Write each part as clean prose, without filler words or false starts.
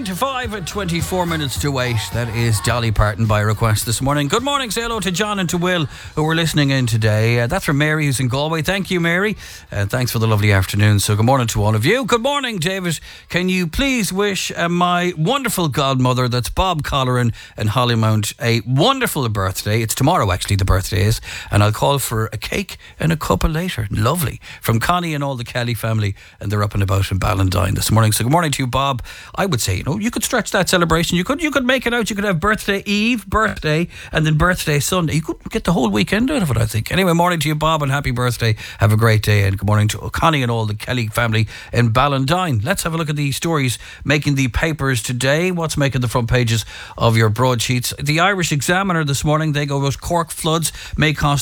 to 5 at 24 minutes to 8. That is Dolly Parton by request this morning. Good morning. Say hello to John and to Will, who were listening in today. That's from Mary, who's in Galway. Thank you, Mary. Thanks for the lovely afternoon. So good morning to all of you. Good morning, David. Can you please wish my wonderful godmother, that's Bob Colleran in Hollymount, a wonderful birthday. It's tomorrow, actually, the birthday is. And I'll call for a cake and a cuppa later. Lovely. From Connie and all the Kelly family. And they're up and about in Ballantyne this morning. So good morning to you, Bob. I would say, you could stretch that celebration. You could make it out. You could have birthday eve, birthday, and then birthday Sunday. You could get the whole weekend out of it, I think. Anyway, morning to you, Bob, and happy birthday. Have a great day, and good morning to Connie and all the Kelly family in Ballantyne. Let's have a look at the stories making the papers today. What's making the front pages of your broadsheets? The Irish Examiner this morning, they go with Cork floods may cost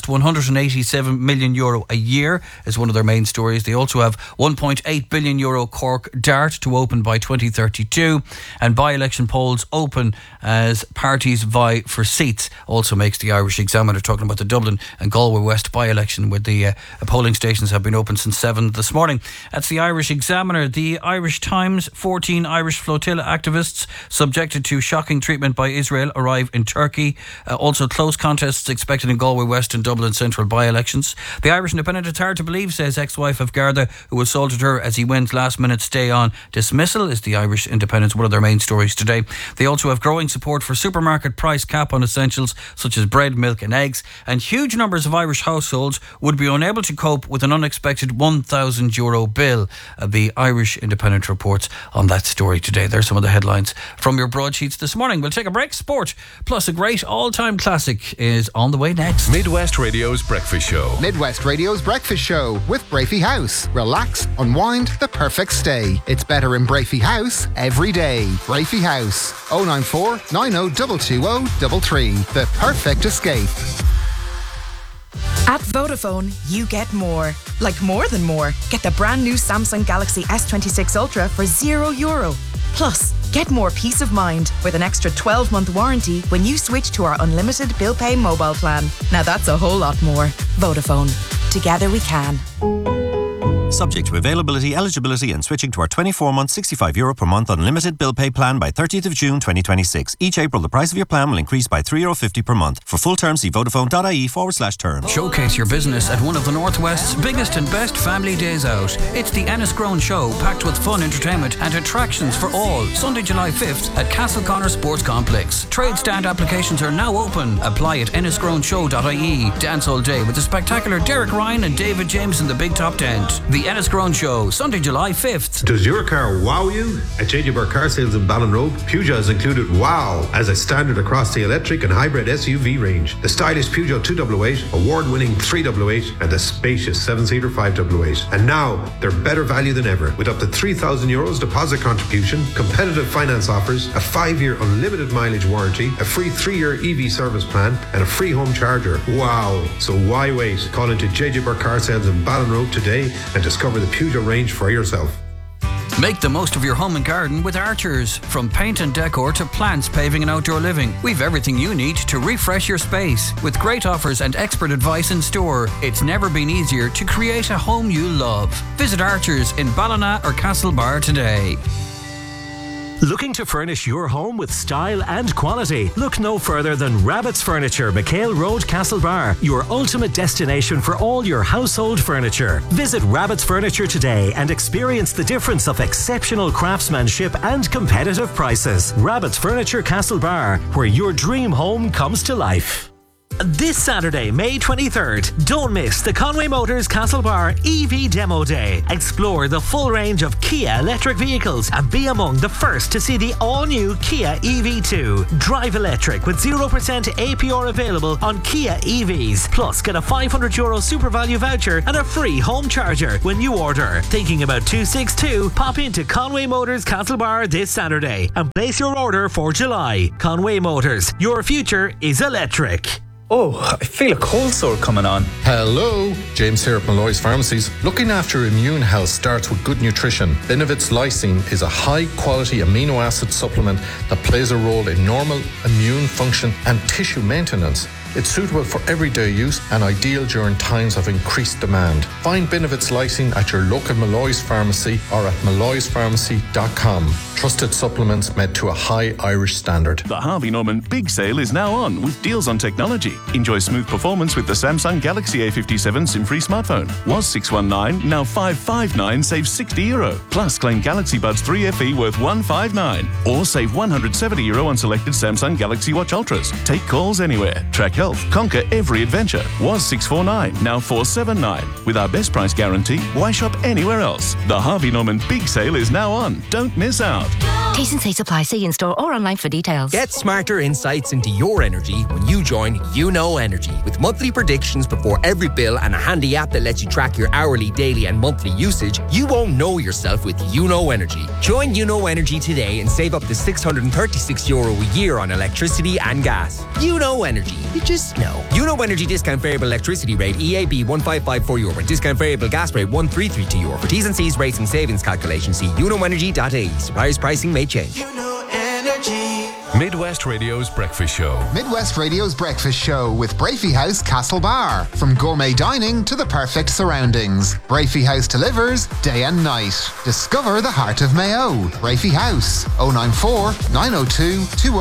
€187 million a year as one of their main stories. They also have €1.8 billion Cork Dart to open by 2032, and by-election polls open as parties vie for seats. Also makes the Irish Examiner talking about the Dublin and Galway West by-election, where the polling stations have been open since 7 this morning. That's the Irish Examiner. The Irish Times, 14 Irish flotilla activists subjected to shocking treatment by Israel arrive in Turkey. Also close contests expected in Galway West and Dublin Central by-elections. The Irish Independent, it's hard to believe, says ex-wife of Garda who assaulted her as he went last-minute stay on dismissal, is the Irish Independent, one of their main stories today. They also have growing support for supermarket price cap on essentials such as bread, milk and eggs, and huge numbers of Irish households would be unable to cope with an unexpected €1,000 bill. The Irish Independent reports on that story today. There's some of the headlines from your broadsheets this morning. We'll take a break. Sport plus a great all-time classic is on the way next. Midwest Radio's Breakfast Show. Midwest Radio's Breakfast Show with Brafey House. Relax, unwind, the perfect stay. It's better in Brafey House every day. Brafey House, 094 90 220 the perfect escape. At Vodafone, you get more. Like more than more. Get the brand new Samsung Galaxy S26 Ultra for €0. Plus, get more peace of mind with an extra 12-month warranty when you switch to our unlimited bill pay mobile plan. Now that's a whole lot more. Vodafone. Together we can. Subject to availability, eligibility and switching to our 24-month €65 per month unlimited bill pay plan by 30th of June 2026. Each April, the price of your plan will increase by €3.50 per month. For full terms, see vodafone.ie/terms. Showcase your business at one of the Northwest's biggest and best family days out. It's the Enniscrone Show, packed with fun, entertainment and attractions for all. Sunday, July 5th at Castleconnor Sports Complex. Trade stand applications are now open. Apply at enniscroneshow.ie. Dance all day with the spectacular Derek Ryan and David James in the Big Top Tent. The Enniscrone Show, Sunday, July 5th. Does your car wow you? At JJ Burke Car Sales in Ballinrobe, Peugeot has included wow as a standard across the electric and hybrid SUV range. The stylish Peugeot 288, award-winning 388 and the spacious 7-seater 588. And now, they're better value than ever with up to €3,000 deposit contribution, competitive finance offers, a 5-year unlimited mileage warranty, a free 3-year EV service plan and a free home charger. Wow! So why wait? Call into JJ Burke Car Sales in Ballinrobe today and discover the Peugeot range for yourself. Make the most of your home and garden with Archers. From paint and decor to plants, paving and outdoor living, we've everything you need to refresh your space. With great offers and expert advice in store, it's never been easier to create a home you love. Visit Archers in Ballina or Castlebar today. Looking to furnish your home with style and quality? Look no further than Rabbit's Furniture, McHale Road, Castlebar, your ultimate destination for all your household furniture. Visit Rabbit's Furniture today and experience the difference of exceptional craftsmanship and competitive prices. Rabbit's Furniture, Castlebar, where your dream home comes to life. This Saturday, May 23rd, don't miss the Conway Motors Castlebar EV Demo Day. Explore the full range of Kia electric vehicles and be among the first to see the all-new Kia EV2. Drive electric with 0% APR available on Kia EVs. Plus, get a €500 super value voucher and a free home charger when you order. Thinking about 262? Pop into Conway Motors Castlebar this Saturday and place your order for July. Conway Motors, your future is electric. Oh, I feel a cold sore coming on. Hello, James here at Malloy's Pharmacies. Looking after immune health starts with good nutrition. Benevit's lysine is a high-quality amino acid supplement that plays a role in normal immune function and tissue maintenance. It's suitable for everyday use and ideal during times of increased demand. Find Benevit's lysine at your local Malloy's pharmacy or at malloyspharmacy.com. Trusted supplements made to a high Irish standard. The Harvey Norman Big Sale is now on with deals on technology. Enjoy smooth performance with the Samsung Galaxy A57 SIM-free smartphone. Was 619, now 559, save €60. Plus claim Galaxy Buds 3 FE worth 159. Or save €170 on selected Samsung Galaxy Watch Ultras. Take calls anywhere. Track health. Conquer every adventure. Was 649, now 479. With our best price guarantee, why shop anywhere else? The Harvey Norman Big Sale is now on. Don't miss out. T's and C's apply. See in-store or online for details. Get smarter insights into your energy when you join YouKnow Energy. With monthly predictions before every bill and a handy app that lets you track your hourly, daily and monthly usage, you won't know yourself with YouKnow Energy. Join YouKnow Energy today and save up to €636 a year on electricity and gas. YouKnow Energy. You just know. YouKnow Energy discount variable electricity rate EAB €1554 and discount variable gas rate €1332. For T's and C's rates and savings calculation, see youknowenergy.ie. Suppliers pricing may change. Midwest Radio's Breakfast Show. Midwest Radio's Breakfast Show with Brafey House Castlebar. From gourmet dining to the perfect surroundings, Brafey House delivers day and night. Discover the heart of Mayo. Brafey House, 094 902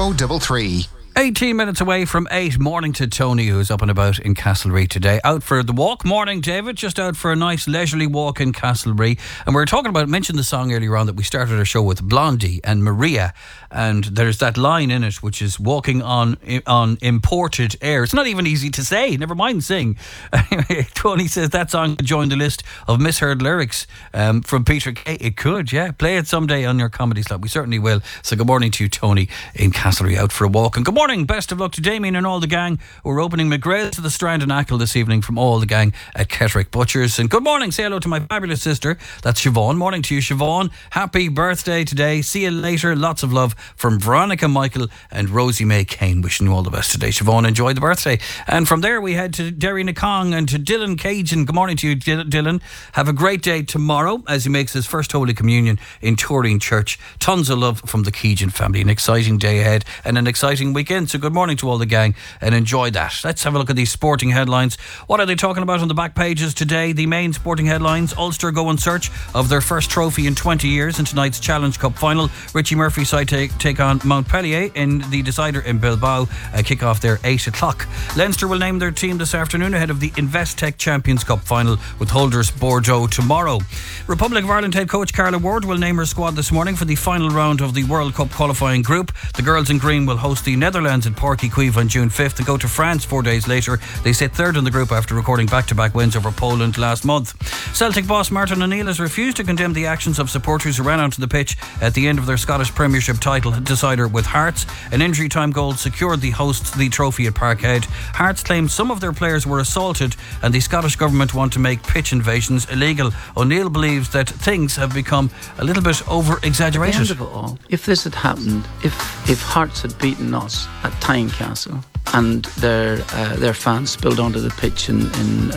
2033. 18 minutes away from 8. Morning to Tony, who's up and about in Castlereagh today. Out for the walk. Morning, David. Just out for a nice leisurely walk in Castlereagh. And we were talking about, mentioned the song earlier on that we started our show with, Blondie and Maria. And there's that line in it which is walking on imported air. It's not even easy to say, never mind sing. Anyway, Tony says that song could join the list of misheard lyrics from Peter Kay. It could, yeah. Play it someday on your comedy slot. We certainly will. So good morning to you, Tony, in Castlereagh, out for a walk. And good morning. Best of luck to Damien and all the gang. We're opening McGrail to the Strand and Ackle this evening from all the gang at Ketterick Butchers. And good morning. Say hello to my fabulous sister. That's Siobhan. Morning to you, Siobhan. Happy birthday today. See you later. Lots of love from Veronica Michael and Rosie May Kane. Wishing you all the best today, Siobhan. Enjoy the birthday. And from there we head to Derry Nakong and to Dylan Cajun. Good morning to you, Dylan. Have a great day tomorrow as he makes his first Holy Communion in Turin Church. Tons of love from the Cajun family. An exciting day ahead and an exciting weekend. So good morning to all the gang and enjoy that. Let's have a look at these sporting headlines. What are they talking about on the back pages today? The main sporting headlines: Ulster go in search of their first trophy in 20 years in tonight's Challenge Cup final. Richie Murphy's side take on Montpellier in the decider in Bilbao. Kick off there 8 o'clock. Leinster will name their team this afternoon ahead of the Investec Champions Cup final with holders Bordeaux tomorrow. Republic of Ireland head coach Carla Ward will name her squad this morning for the final round of the World Cup qualifying group. The girls in green will host the Netherlands in Páirc Uí Chaoimh on June 5th and go to France 4 days later. They sit third in the group after recording back-to-back wins over Poland last month. Celtic boss Martin O'Neill has refused to condemn the actions of supporters who ran onto the pitch at the end of their Scottish Premiership title decider with Hearts. An injury time goal secured the hosts the trophy at Parkhead. Hearts claimed some of their players were assaulted and the Scottish government want to make pitch invasions illegal. O'Neill believes that things have become a little bit over-exaggerated. At the end of it all, if this had happened, if Hearts had beaten us at Tynecastle and their fans spilled onto the pitch in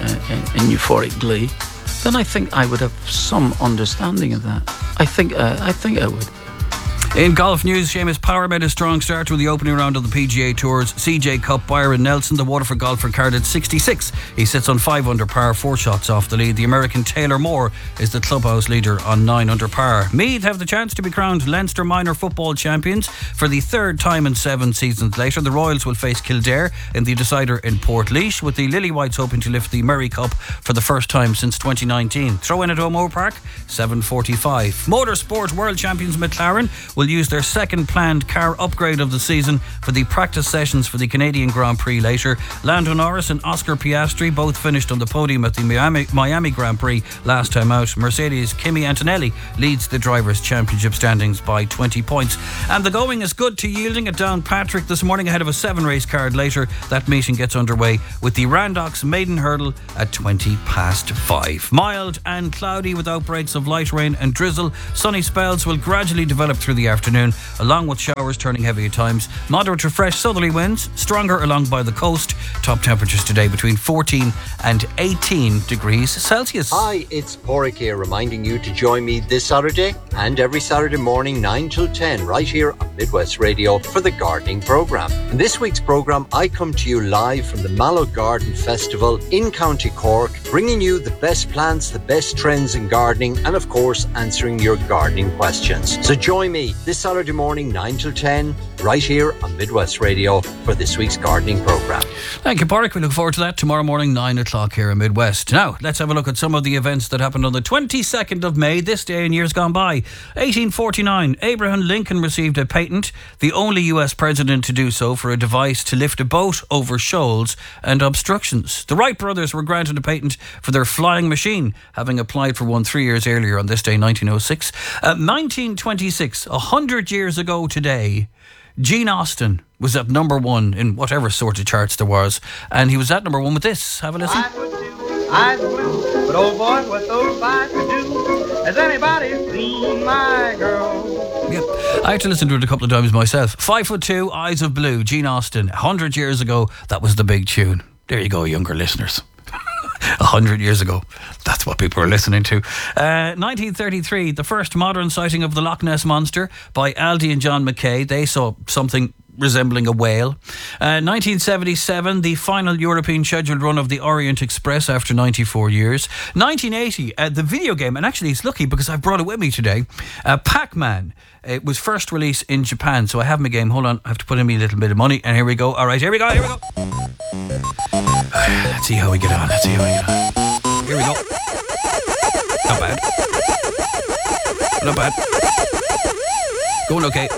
euphoric glee, then I think I would have some understanding of that. I think I would. In golf news, Seamus Power made a strong start to the opening round of the PGA Tour's CJ Cup. Byron Nelson, the Waterford golfer, carded 66. He sits on 5 under par, 4 shots off the lead. The American Taylor Moore is the clubhouse leader on 9 under par. Meath have the chance to be crowned Leinster Minor Football Champions for the third time in 7 seasons later. The Royals will face Kildare in the decider in Portlaoise, with the Lily-Whites hoping to lift the Murray Cup for the first time since 2019. Throw in at O'Moore Park, 7:45. Motorsport World Champions McLaren will use their second planned car upgrade of the season for the practice sessions for the Canadian Grand Prix later. Lando Norris and Oscar Piastri both finished on the podium at the Miami Grand Prix last time out. Mercedes' Kimi Antonelli leads the Drivers' Championship standings by 20 points. And the going is good to Yielding at Downpatrick this morning ahead of a 7-race card later. That meeting gets underway with the Randox Maiden Hurdle at 5:20. Mild and cloudy with outbreaks of light rain and drizzle. Sunny spells will gradually develop through the afternoon, along with showers turning heavy at times. Moderate to fresh southerly winds, stronger along by the coast. Top temperatures today between 14 and 18 degrees Celsius. Hi, it's Porrick here, reminding you to join me this Saturday and every Saturday morning 9 till 10 right here on Midwest Radio for the gardening programme. In this week's programme, I come to you live from the Mallow Garden Festival in County Cork, bringing you the best plants, the best trends in gardening, and of course answering your gardening questions. So join me this Saturday morning 9 till 10 right here on Midwest Radio for this week's gardening programme. Thank you, Porrick. We look forward to that tomorrow morning 9 o'clock here in Midwest. Now, let's have a look at some of the events that happened on the 22nd of May, this day in years gone by. 1849, Abraham Lincoln received a patent, the only US president to do so, for a device to lift a boat over shoals and obstructions. The Wright brothers were granted a patent for their flying machine, having applied for one 3 years earlier on this day, 1906. 1926, 100 years ago today, Gene Austen was at number one in whatever sort of charts there was, and he was at number one with this. Have a listen. Eyes blue, but oh boy, what those eyes could do. Has anybody seen my girl? Yep, I had to listen to it a couple of times myself. 5'2", Eyes of Blue, Gene Austen. 100 years ago, that was the big tune. There you go, younger listeners. 100 years ago, that's what people were listening to. 1933, the first modern sighting of the Loch Ness Monster by Aldi and John Mackay. They saw something resembling a whale. 1977, the final European scheduled run of the Orient Express after 94 years. 1980, the video game, and actually it's lucky because I've brought it with me today, Pac-Man. It was first released in Japan, so I have my game. Hold on, I have to put in me a little bit of money, and here we go. All right, here we go. Let's see how we get on. Here we go. Not bad. Going okay.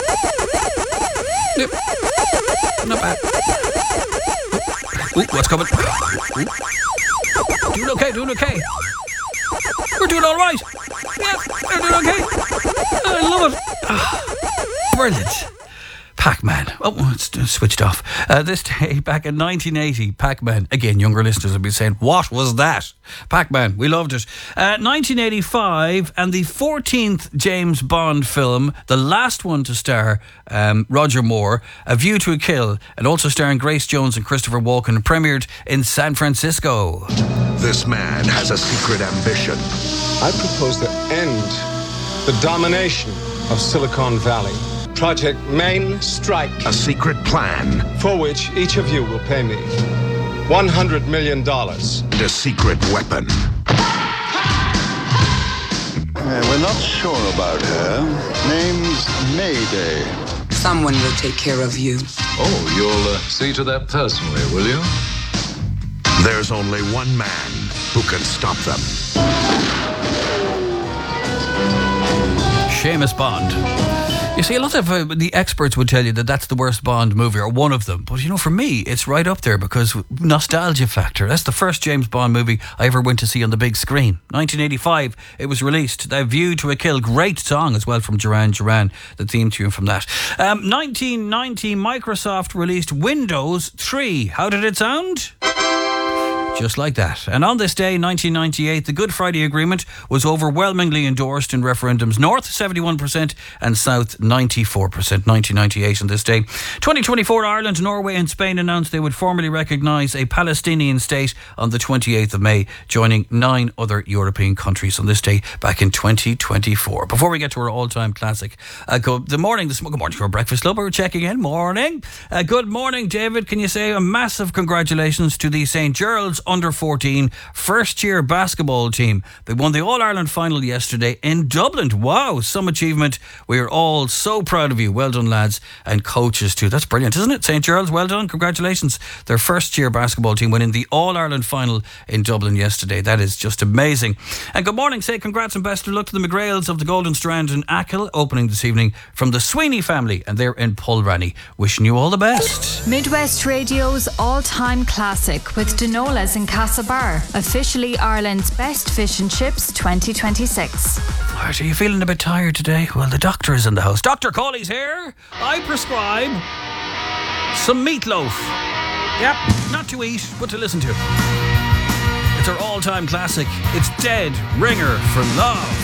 Yep. Not bad. Ooh, what's coming? Ooh. Doing okay. We're doing all right. Yeah, we're doing okay. I love it. Brilliant. Pac-Man. Oh, it's switched off. This day, back in 1980, Pac-Man. Again, younger listeners will be saying, what was that? Pac-Man, we loved it. 1985, and the 14th James Bond film, the last one to star Roger Moore, A View to a Kill, and also starring Grace Jones and Christopher Walken, premiered in San Francisco. This man has a secret ambition. I propose to end the domination of Silicon Valley. Project Main Strike. A secret plan. For which each of you will pay me $100 million. And a secret weapon. We're not sure about her. Name's Mayday. Someone will take care of you. Oh, you'll see to that personally, will you? There's only one man who can stop them. Seamus Bond. You see, a lot of the experts would tell you that that's the worst Bond movie, or one of them. But, you know, for me, it's right up there because nostalgia factor. That's the first James Bond movie I ever went to see on the big screen. 1985, it was released. The View to a Kill, great song as well from Duran Duran, the theme tune from that. 1990, Microsoft released Windows 3. How did it sound? Just like that. And on this day, 1998, the Good Friday Agreement was overwhelmingly endorsed in referendums North 71% and South 94%. 1998 on this day. 2024, Ireland, Norway and Spain announced they would formally recognise a Palestinian state on the 28th of May, joining 9 other European countries on this day back in 2024. Before we get to our all-time classic, good morning to our Breakfast Club. We're checking in. Morning. Good morning, David. Can you say a massive congratulations to the St. Gerald's under-14 first-year basketball team. They won the All-Ireland final yesterday in Dublin. Wow, some achievement. We are all so proud of you. Well done, lads, and coaches too. That's brilliant, isn't it? St. Gerald's, well done. Congratulations. Their first-year basketball team winning the All-Ireland final in Dublin yesterday. That is just amazing. And good morning. Say congrats and best of luck to the McGrails of the Golden Strand in Achill, opening this evening from the Sweeney family, and they're in Pulranny. Wishing you all the best. Midwest Radio's all-time classic with Denola's in Castlebar, officially Ireland's best fish and chips 2026. Are you feeling a bit tired today? Well, the doctor is in the house. Dr. Cawley's here. I prescribe some meatloaf. Yep, not to eat, but to listen to. It's our all-time classic. It's Dead Ringer for Love.